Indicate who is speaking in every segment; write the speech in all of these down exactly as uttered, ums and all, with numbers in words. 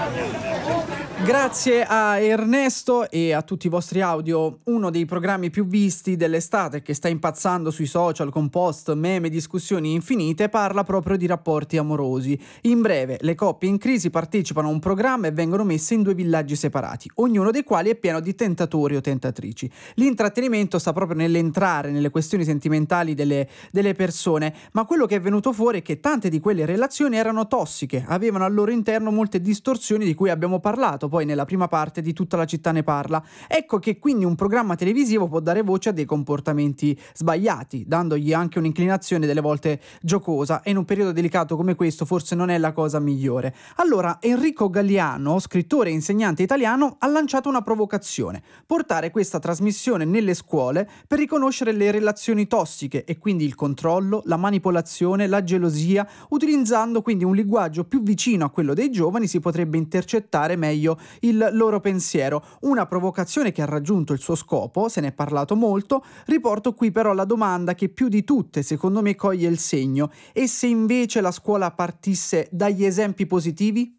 Speaker 1: Grazie a Ernesto e a tutti i vostri audio. Uno dei programmi più visti dell'estate, che sta impazzando sui social con post, meme, discussioni infinite, parla proprio di rapporti amorosi. In breve, le coppie in crisi partecipano a un programma e vengono messe in due villaggi separati, ognuno dei quali è pieno di tentatori o tentatrici. L'intrattenimento sta proprio nell'entrare nelle questioni sentimentali delle, delle persone, ma quello che è venuto fuori è che tante di quelle relazioni erano tossiche, avevano al loro interno molte distorsioni di cui abbiamo parlato poi nella prima parte di Tutta la città ne parla. Ecco che quindi un programma televisivo può dare voce a dei comportamenti sbagliati, dandogli anche un'inclinazione delle volte giocosa, e in un periodo delicato come questo forse non è la cosa migliore. Allora Enrico Galliano, scrittore e insegnante italiano, ha lanciato una provocazione: portare questa trasmissione nelle scuole per riconoscere le relazioni tossiche e quindi il controllo, la manipolazione, la gelosia. Utilizzando quindi un linguaggio più vicino a quello dei giovani si potrebbe intercettare meglio il loro pensiero. Una provocazione che ha raggiunto il suo scopo, se ne è parlato molto. Riporto qui però la domanda che più di tutte secondo me coglie il segno: e se invece la scuola partisse dagli esempi positivi?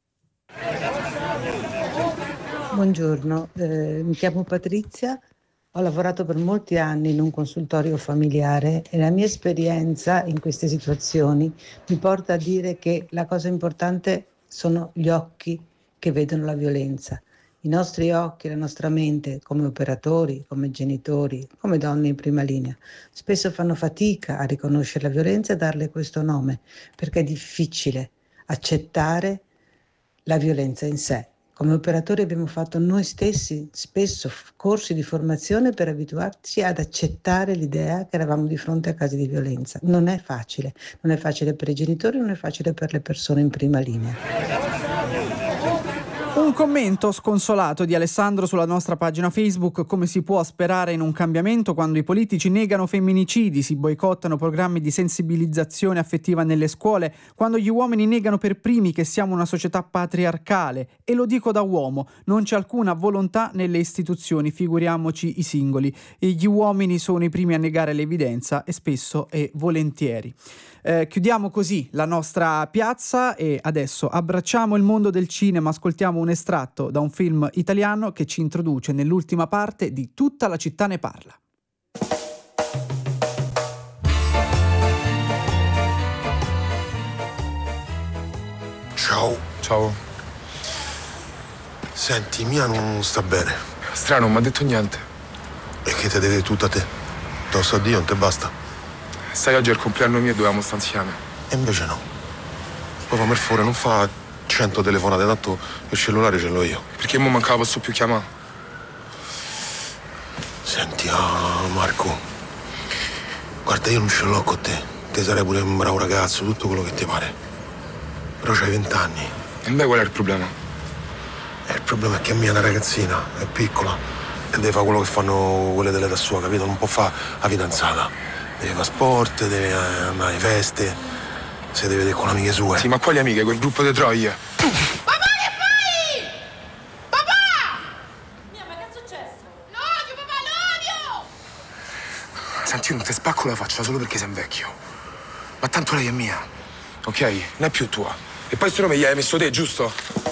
Speaker 2: Buongiorno, eh, mi chiamo Patrizia, ho lavorato per molti anni in un consultorio familiare e la mia esperienza in queste situazioni mi porta a dire che la cosa importante sono gli occhi che vedono la violenza. I nostri occhi, la nostra mente, come operatori, come genitori, come donne in prima linea, spesso fanno fatica a riconoscere la violenza e darle questo nome, perché è difficile accettare la violenza in sé. Come operatori abbiamo fatto noi stessi spesso corsi di formazione per abituarci ad accettare l'idea che eravamo di fronte a casi di violenza. Non è facile, non è facile per i genitori, non è facile per le persone in prima linea.
Speaker 1: Un commento sconsolato di Alessandro sulla nostra pagina Facebook: come si può sperare in un cambiamento quando i politici negano femminicidi, si boicottano programmi di sensibilizzazione affettiva nelle scuole, quando gli uomini negano per primi che siamo una società patriarcale? E lo dico da uomo, non c'è alcuna volontà nelle istituzioni, figuriamoci i singoli. E gli uomini sono i primi a negare l'evidenza, e spesso e volentieri. Eh, chiudiamo così la nostra piazza e adesso abbracciamo il mondo del cinema, ascoltiamo un estratto da un film italiano che ci introduce nell'ultima parte di Tutta la città ne parla.
Speaker 3: Ciao.
Speaker 4: Ciao.
Speaker 3: Senti, Mia non sta bene.
Speaker 4: Strano, non mi ha detto niente.
Speaker 3: E che te deve tutto a te? Te lo so Dio, non te basta?
Speaker 4: Sai, oggi è il compleanno mio e dovevamo stare insieme.
Speaker 3: E invece no. Poi fammi il favore, non fa cento telefonate, tanto il cellulare ce l'ho io.
Speaker 4: Perché mo mancava, posso più chiamare.
Speaker 3: Senti, ah, Marco, guarda, io non ce l'ho con te. Te sarei pure un bravo ragazzo, tutto quello che ti pare. Però c'hai vent'anni.
Speaker 4: E beh, qual è il problema?
Speaker 3: E il problema è che Mia è una ragazzina, è piccola, e deve fare quello che fanno quelle dell'età sua, capito? Non può fare la fidanzata. Deve fare sport, deve andare alle feste, si deve vedere con amiche sue.
Speaker 4: Sì, ma quali amiche? Quel gruppo di troie?
Speaker 5: Papà, che fai? Papà! Mia, ma che è successo? L'odio, papà, l'odio!
Speaker 4: Senti, io non ti spacco la faccia solo perché sei vecchio. Ma tanto lei è mia, ok? Non è più tua. E poi sto nome gli hai messo te, giusto?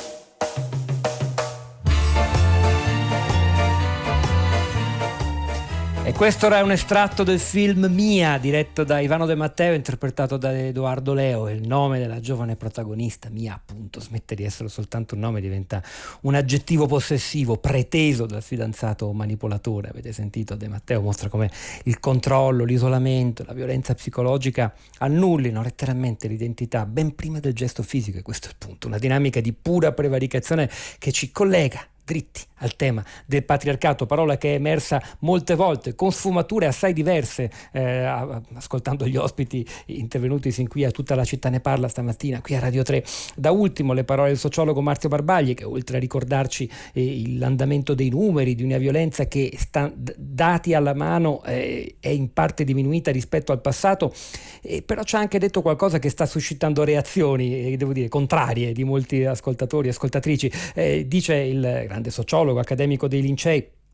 Speaker 6: E questo era un estratto del film Mia, diretto da Ivano De Matteo, interpretato da Edoardo Leo. Il nome della giovane protagonista, Mia appunto, smette di essere soltanto un nome, diventa un aggettivo possessivo, preteso dal fidanzato manipolatore. Avete sentito? De Matteo mostra come il controllo, l'isolamento, la violenza psicologica annullino letteralmente l'identità ben prima del gesto fisico, e questo è il punto. Una dinamica di pura prevaricazione che ci collega dritti al tema del patriarcato, parola che è emersa molte volte con sfumature assai diverse, eh, ascoltando gli ospiti intervenuti sin qui a Tutta la città ne parla stamattina qui a Radio tre. Da ultimo le parole del sociologo Marzio Barbagli, che oltre a ricordarci eh, l'andamento dei numeri di una violenza che sta, dati alla mano eh, è in parte diminuita rispetto al passato, eh, però ci ha anche detto qualcosa che sta suscitando reazioni, eh, devo dire contrarie, di molti ascoltatori e ascoltatrici. Eh, dice il grande sociologo, accademico dei Lincei,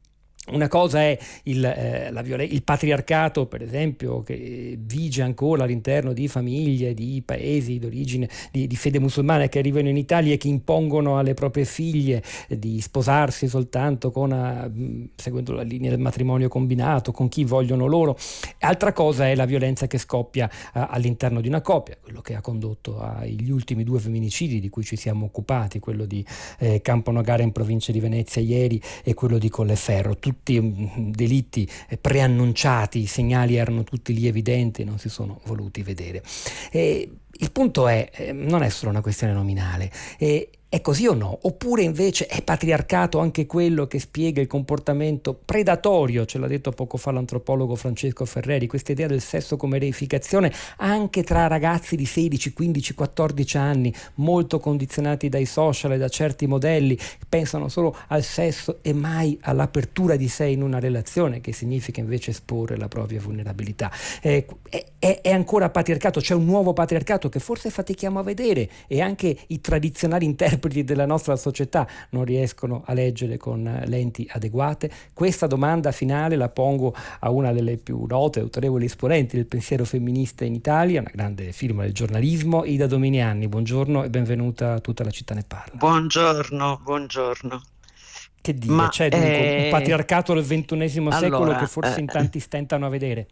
Speaker 6: Una cosa è il, eh, la violen- il patriarcato, per esempio, che vige ancora all'interno di famiglie, di paesi d'origine, di, di fede musulmana che arrivano in Italia e che impongono alle proprie figlie di sposarsi soltanto con, uh, seguendo la linea del matrimonio combinato, con chi vogliono loro. Altra cosa è la violenza che scoppia uh, all'interno di una coppia, quello che ha condotto agli ultimi due femminicidi di cui ci siamo occupati, quello di eh, Campo Nogara in provincia di Venezia ieri e quello di Colleferro. Tutti delitti preannunciati, i segnali erano tutti lì evidenti, non si sono voluti vedere. E il punto è, non è solo una questione nominale, e è così o no? Oppure invece è patriarcato anche quello che spiega il comportamento predatorio, ce l'ha detto poco fa l'antropologo Francesco Ferreri, questa idea del sesso come reificazione anche tra ragazzi di sedici, quindici, quattordici anni, molto condizionati dai social e da certi modelli, pensano solo al sesso e mai all'apertura di sé in una relazione, che significa invece esporre la propria vulnerabilità. Eh, è, è ancora patriarcato, c'è un nuovo patriarcato che forse fatichiamo a vedere, e anche i tradizionali interpreti della nostra società non riescono a leggere con lenti adeguate. Questa domanda finale la pongo a una delle più note e autorevoli esponenti del pensiero femminista in Italia, una grande firma del giornalismo, Ida Dominiani. Buongiorno e benvenuta a Tutta la città ne parla.
Speaker 7: Buongiorno, buongiorno.
Speaker 6: Che dire,
Speaker 7: Ma,
Speaker 6: c'è dunque
Speaker 7: eh,
Speaker 6: un patriarcato del ventunesimo
Speaker 7: allora,
Speaker 6: secolo che forse
Speaker 7: eh,
Speaker 6: in tanti stentano a vedere?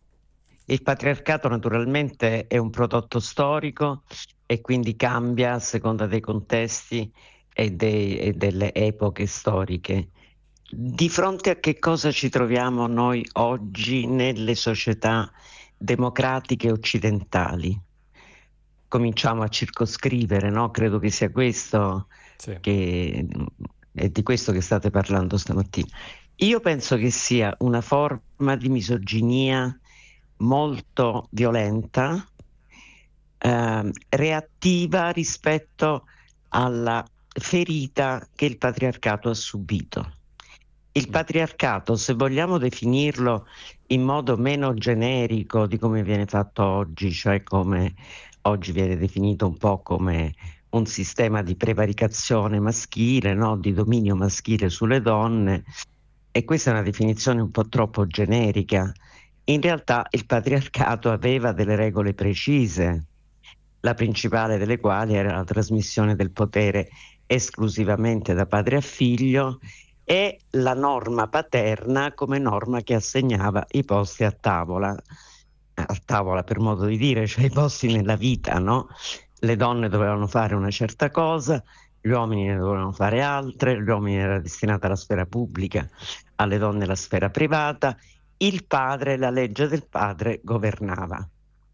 Speaker 7: Il patriarcato naturalmente è un prodotto storico e quindi cambia a seconda dei contesti e, dei, e delle epoche storiche. Di fronte a che cosa ci troviamo noi oggi nelle società democratiche occidentali? Cominciamo a circoscrivere, no? Credo che sia questo,
Speaker 6: Sì.
Speaker 7: che è di questo che state parlando stamattina. Io penso che sia una forma di misoginia molto violenta, eh, reattiva rispetto alla ferita che il patriarcato ha subito. Il patriarcato, se vogliamo definirlo in modo meno generico di come viene fatto oggi, cioè come oggi viene definito un po' come un sistema di prevaricazione maschile, no? Di dominio maschile sulle donne, e questa è una definizione un po' troppo generica. In realtà il patriarcato aveva delle regole precise, la principale delle quali era la trasmissione del potere esclusivamente da padre a figlio e la norma paterna come norma che assegnava i posti a tavola, a tavola per modo di dire, cioè i posti nella vita, no? Le donne dovevano fare una certa cosa, gli uomini ne dovevano fare altre, gli uomini era destinata alla sfera pubblica, alle donne la sfera privata. Il padre, la legge del padre governava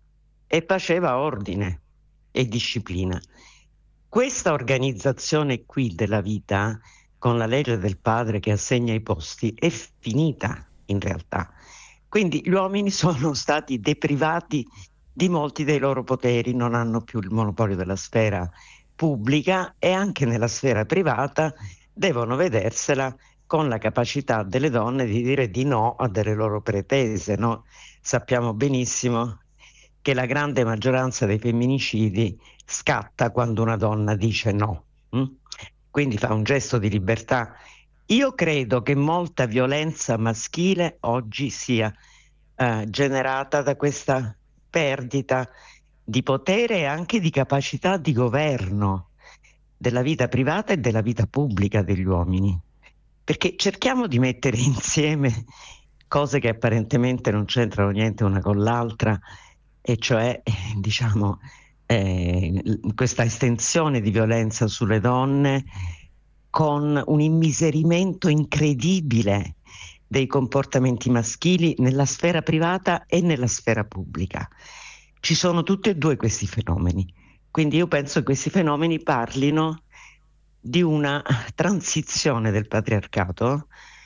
Speaker 7: e faceva ordine e disciplina. Questa organizzazione qui della vita, con la legge del padre che assegna i posti, è finita in realtà. Quindi gli uomini sono stati deprivati di molti dei loro poteri, non hanno più il monopolio della sfera pubblica e anche nella sfera privata devono vedersela con la capacità delle donne di dire di no a delle loro pretese, no? Sappiamo benissimo che la grande maggioranza dei femminicidi scatta quando una donna dice no, hm? Quindi fa un gesto di libertà. Io credo che molta violenza maschile oggi sia eh, generata da questa perdita di potere e anche di capacità di governo della vita privata e della vita pubblica degli uomini. Perché cerchiamo di mettere insieme cose che apparentemente non c'entrano niente una con l'altra, e cioè, eh, diciamo, eh, questa estensione di violenza sulle donne con un immiserimento incredibile dei comportamenti maschili nella sfera privata e nella sfera pubblica. Ci sono tutti e due questi fenomeni. Quindi io penso che questi fenomeni parlino di una transizione del patriarcato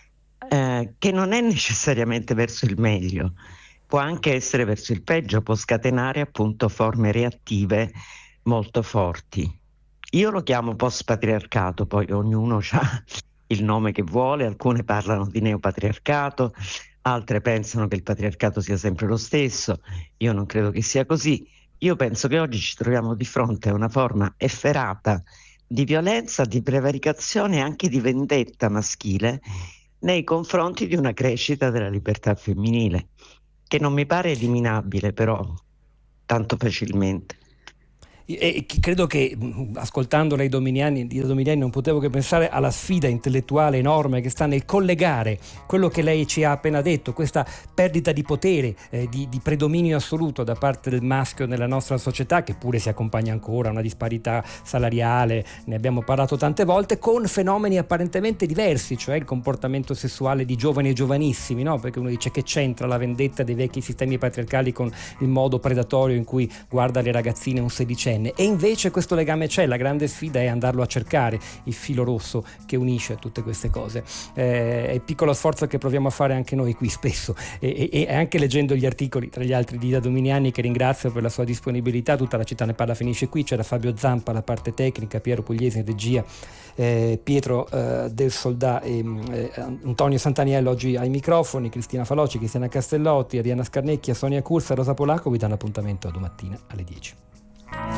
Speaker 7: eh, che non è necessariamente verso il meglio, può anche essere verso il peggio, può scatenare appunto forme reattive molto forti. Io lo chiamo post-patriarcato, poi ognuno ha il nome che vuole, alcune parlano di neopatriarcato, altre pensano che il patriarcato sia sempre lo stesso. Io non credo che sia così. Io penso che oggi ci troviamo di fronte a una forma efferata di violenza, di prevaricazione e anche di vendetta maschile nei confronti di una crescita della libertà femminile, che non mi pare eliminabile però tanto facilmente.
Speaker 6: E credo che, ascoltando lei Dominiani, di Dominiani, non potevo che pensare alla sfida intellettuale enorme che sta nel collegare quello che lei ci ha appena detto, questa perdita di potere, eh, di, di predominio assoluto da parte del maschio nella nostra società, che pure si accompagna ancora a una disparità salariale, ne abbiamo parlato tante volte, con fenomeni apparentemente diversi, cioè il comportamento sessuale di giovani e giovanissimi, no? Perché uno dice: che c'entra la vendetta dei vecchi sistemi patriarcali con il modo predatorio in cui guarda le ragazzine un sedicenne? E invece questo legame c'è, la grande sfida è andarlo a cercare, il filo rosso che unisce tutte queste cose. Eh, è il piccolo sforzo che proviamo a fare anche noi qui spesso, e, e, e anche leggendo gli articoli, tra gli altri di Ida Dominiani, che ringrazio per la sua disponibilità. Tutta la città ne parla finisce qui, c'era Fabio Zampa alla parte tecnica, Piero Pugliese in regia, eh, Pietro eh, del Soldà e eh, Antonio Santaniello oggi ai microfoni, Cristina Faloci, Cristiana Castellotti, Arianna Scarnecchia, Sonia Cursa, Rosa Polacco vi danno appuntamento a domattina alle dieci.